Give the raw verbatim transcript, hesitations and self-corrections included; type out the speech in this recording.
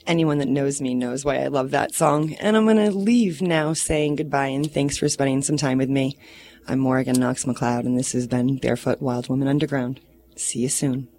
anyone that knows me knows why I love that song. And I'm going to leave now saying goodbye and thanks for spending some time with me. I'm Morgan Knox McLeod, and this has been Barefoot Wild Woman Underground. See you soon.